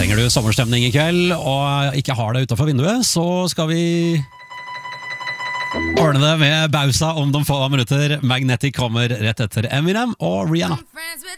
Trenger du sommerstemning i kveld og ikke har det utenfor vinduet, så skal vi ordne det med Bausa om de få minutter. Magnetic kommer rett etter Eminem og Rihanna.